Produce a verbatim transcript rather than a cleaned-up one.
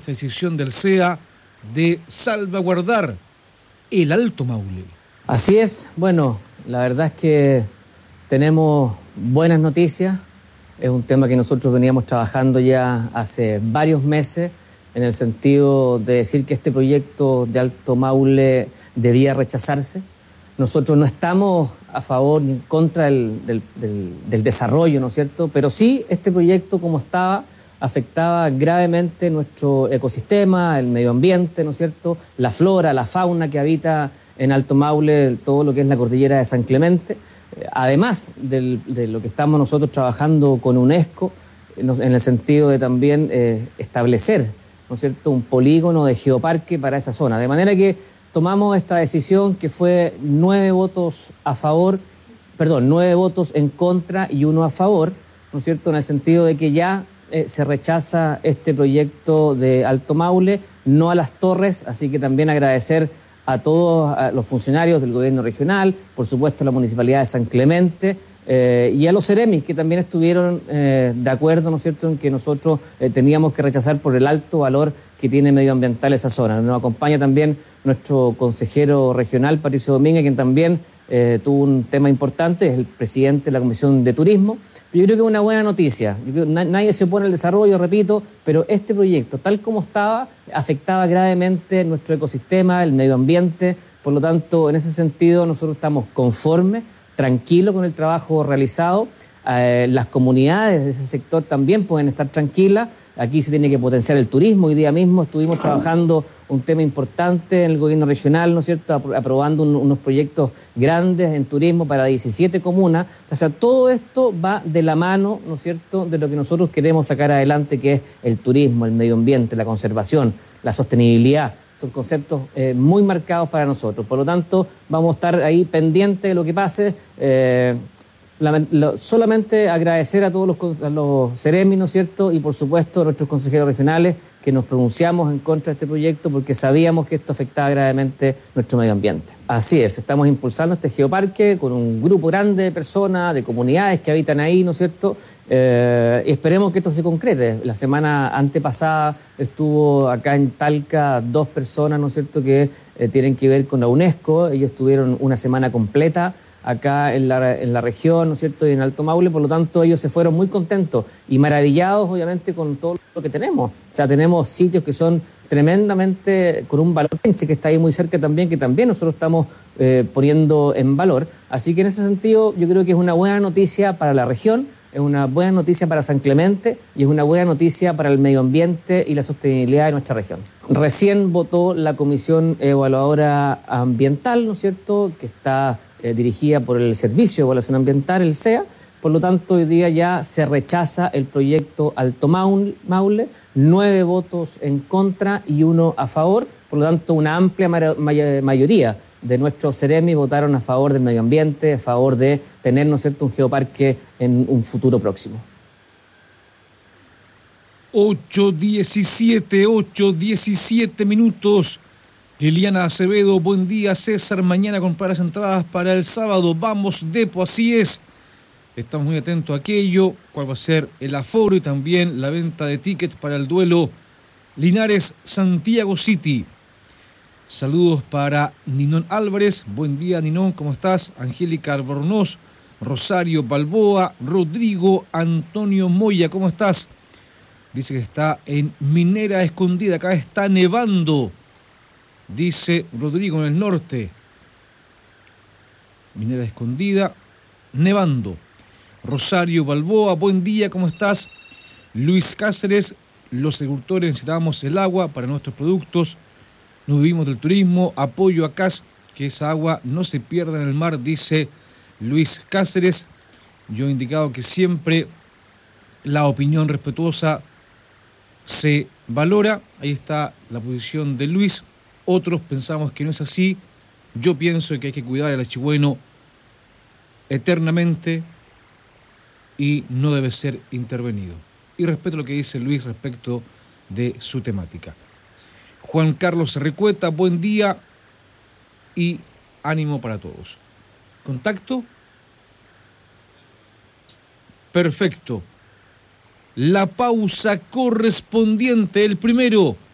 esta decisión del C E A de salvaguardar el Alto Maule. Así es, bueno, la verdad es que tenemos buenas noticias. Es un tema que nosotros veníamos trabajando ya hace varios meses, en el sentido de decir que este proyecto de Alto Maule debía rechazarse. Nosotros no estamos a favor ni en contra del, del, del, del desarrollo, ¿no es cierto? Pero sí, este proyecto como estaba afectaba gravemente nuestro ecosistema, el medio ambiente, ¿no es cierto? La flora, la fauna que habita en Alto Maule, todo lo que es la cordillera de San Clemente. Además del, de lo que estamos nosotros trabajando con UNESCO, en el sentido de también eh, establecer, ¿no es cierto?, un polígono de geoparque para esa zona. De manera que tomamos esta decisión que fue nueve votos a favor, perdón, nueve votos en contra y uno a favor, ¿no es cierto?, en el sentido de que ya eh, se rechaza este proyecto de Alto Maule, no a las torres, así que también agradecer a todos a los funcionarios del gobierno regional, por supuesto a la Municipalidad de San Clemente, eh, y a los Ceremis, que también estuvieron eh, de acuerdo, ¿no es cierto?, en que nosotros eh, teníamos que rechazar por el alto valor que tiene medioambiental esa zona. Nos acompaña también nuestro consejero regional, Patricio Domínguez, quien también eh, tuvo un tema importante, es el presidente de la Comisión de Turismo. Yo creo que es una buena noticia. Yo creo que na- nadie se opone al desarrollo, repito, pero este proyecto, tal como estaba, afectaba gravemente nuestro ecosistema, el medio ambiente. Por lo tanto, en ese sentido, nosotros estamos conformes, tranquilos con el trabajo realizado. Eh, las comunidades de ese sector también pueden estar tranquilas. Aquí se tiene que potenciar el turismo. Hoy día mismo estuvimos trabajando un tema importante en el gobierno regional, ¿no es cierto?, Apro- aprobando un, unos proyectos grandes en turismo para diecisiete comunas. O sea, todo esto va de la mano, ¿no es cierto?, de lo que nosotros queremos sacar adelante, que es el turismo, el medio ambiente, la conservación, la sostenibilidad. Son conceptos eh, muy marcados para nosotros. Por lo tanto, vamos a estar ahí pendientes de lo que pase. Eh, Lament- lo, solamente agradecer a todos los, a los Ceremis, ¿no es cierto?, y por supuesto a nuestros consejeros regionales que nos pronunciamos en contra de este proyecto porque sabíamos que esto afectaba gravemente nuestro medio ambiente. Así es, estamos impulsando este geoparque con un grupo grande de personas, de comunidades que habitan ahí, ¿no es cierto?, eh, y esperemos que esto se concrete. La semana antepasada estuvo acá en Talca dos personas, ¿no es cierto?, que eh, tienen que ver con la UNESCO. Ellos tuvieron una semana completa acá en la, en la región, ¿no es cierto?, y en Alto Maule. Por lo tanto, ellos se fueron muy contentos y maravillados, obviamente, con todo lo que tenemos. O sea, tenemos sitios que son tremendamente, con un valor que está ahí muy cerca también, que también nosotros estamos eh, poniendo en valor. Así que en ese sentido, yo creo que es una buena noticia para la región, es una buena noticia para San Clemente y es una buena noticia para el medio ambiente y la sostenibilidad de nuestra región. Recién votó la Comisión Evaluadora Ambiental, ¿no es cierto?, que está Eh, dirigida por el Servicio de Evaluación Ambiental, el C E A. Por lo tanto, hoy día ya se rechaza el proyecto Alto Maule, nueve votos en contra y uno a favor. Por lo tanto, una amplia ma- may- mayoría de nuestros Ceremis votaron a favor del medio ambiente, a favor de tener, ¿no es cierto?, un geoparque en un futuro próximo. ocho diecisiete, ocho diecisiete minutos. Liliana Acevedo, buen día. César, mañana comprar las entradas para el sábado. Vamos, Depo, así es. Estamos muy atentos a aquello, cuál va a ser el aforo y también la venta de tickets para el duelo Linares-Santiago City. Saludos para Ninón Álvarez. Buen día, Ninón, ¿cómo estás? Angélica Albornoz, Rosario Balboa, Rodrigo Antonio Moya, ¿cómo estás? Dice que está en Minera Escondida, acá está nevando. Dice Rodrigo, en el norte. Minera Escondida, nevando. Rosario Balboa, buen día, ¿cómo estás? Luis Cáceres, los agricultores necesitamos el agua para nuestros productos. No vivimos del turismo. Apoyo a C A S, que esa agua no se pierda en el mar, dice Luis Cáceres. Yo he indicado que siempre la opinión respetuosa se valora. Ahí está la posición de Luis. Otros pensamos que no es así. Yo pienso que hay que cuidar al achigüeno eternamente y no debe ser intervenido. Y respeto lo que dice Luis respecto de su temática. Juan Carlos Recueta, buen día y ánimo para todos. ¿Contacto? Perfecto. La pausa correspondiente, el primero